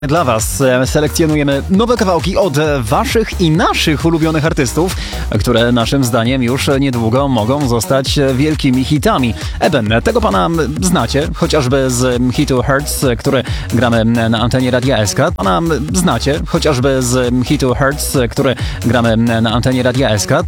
Dla Was selekcjonujemy nowe kawałki od Waszych i naszych ulubionych artystów, które naszym zdaniem już niedługo mogą zostać wielkimi hitami. Eben, tego pana znacie, chociażby z hitu Hurts, który gramy na antenie Radia SK. Pana znacie, chociażby z hitu Hurts, który gramy na antenie Radia SK.